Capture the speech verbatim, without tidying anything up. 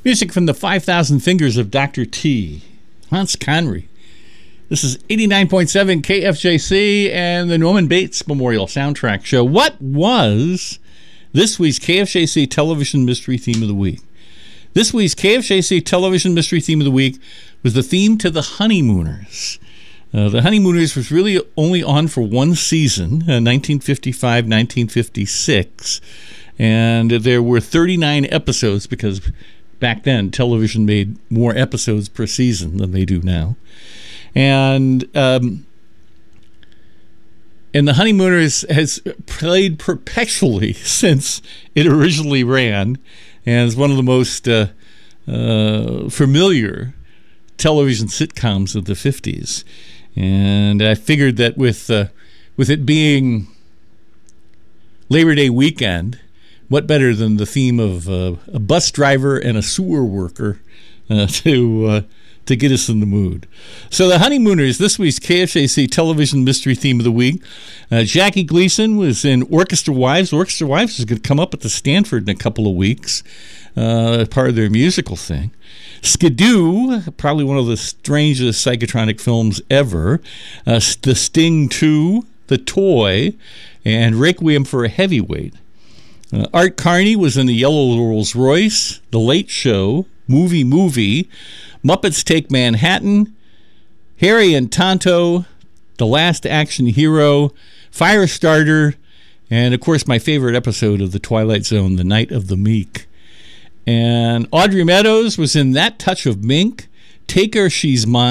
Music from the five thousand Fingers of Doctor T, Hans Conried. This is eighty-nine point seven K F J C and the Norman Bates Memorial Soundtrack Show. What was this week's K F J C Television Mystery Theme of the Week? This week's K F J C Television Mystery Theme of the Week was the theme to The Honeymooners. Uh, the Honeymooners was really only on for one season, uh, nineteen fifty-five nineteen fifty-six, and there were thirty-nine episodes because back then television made more episodes per season than they do now. And um, and The Honeymooners has played perpetually since it originally ran, and is one of the most uh, uh, familiar television sitcoms of the fifties. And I figured that with uh, with it being Labor Day weekend, what better than the theme of uh, a bus driver and a sewer worker uh, to uh, to get us in the mood. So The Honeymooners, this week's K F J C Television Mystery Theme of the Week. Uh, Jackie Gleason was in Orchestra Wives. Orchestra Wives is going to come up at the Stanford in a couple of weeks, uh, part of their musical thing. Skidoo, probably one of the strangest psychotronic films ever. Uh, The Sting two, The Toy, and Requiem for a Heavyweight. Uh, Art Carney was in The Yellow Rolls Royce, The Late Show, Movie Movie, Muppets Take Manhattan, Harry and Tonto, The Last Action Hero, Firestarter, and of course my favorite episode of The Twilight Zone, The Night of the Meek. And Audrey Meadows was in That Touch of Mink, Take Her, She's Mine.